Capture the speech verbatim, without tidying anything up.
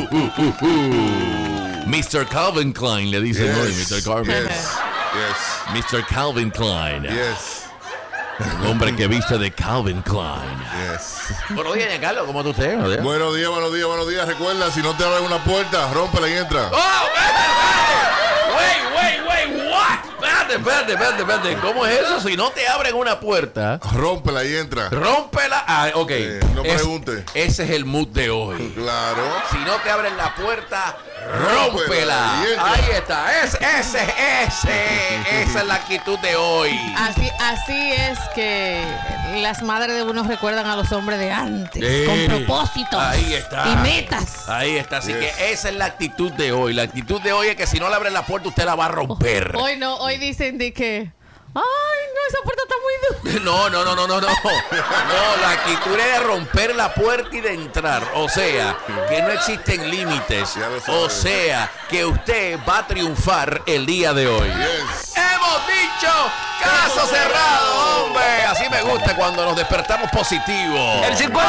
uh, uh, uh. mister Calvin Klein le dicen Yes. hoy, mister Calvin. Yes. Yes. mister Calvin Klein. Yes. Un hombre que viste de Calvin Klein. Yes. Buenos días, Giancarlo, ¿cómo tú estás? Buenos días. Buenos días, buenos días, buenos días. Recuerda, si no te abren una puerta, rómpela y entra. ¡Oh! ¡Wait, wait, wait! ¿What? Espérate, espérate, espérate, espérate. ¿Cómo es eso? Si no te abren una puerta, Rómpela y entra. rómpela. Ah, ok. Eh, no Es- pregunte. Ese es el mood de hoy. Claro. Si no te abren la puerta, Rómpela rómpela. y entra. Ahí está. Es, ese, ese. Esa es la actitud de hoy. Así, así es que las madres de uno recuerdan a los hombres de antes, Sí. con propósitos Ahí está. y metas. Ahí está. Así Yes. que esa es la actitud de hoy. La actitud de hoy es que si no le abren la puerta, usted la va a romper. Hoy no, hoy dicen de que, ay, no, esa puerta está muy dura. No, no, no, no, no, no. No, la actitud es de romper la puerta y de entrar. O sea, que no existen límites. Ya lo sabes. O sea, que usted va a triunfar el día de hoy. Yes. Hemos dicho caso cerrado, hombre. Así me gusta cuando nos despertamos positivos. El cincuenta